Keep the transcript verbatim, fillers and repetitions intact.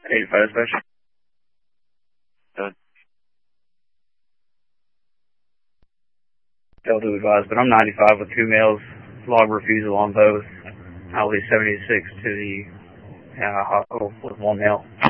eighty-five dispatch. Done. They'll do advise, but I'm ninety-five with two males. Log refusal on both. I'll leave seventy-six to the uh, hospital with one male.